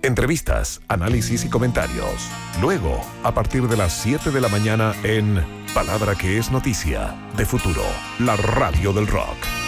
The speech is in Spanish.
Entrevistas, análisis y comentarios. Luego, a partir de las 7 de la mañana en Palabra que es Noticia, de Futuro, la radio del rock.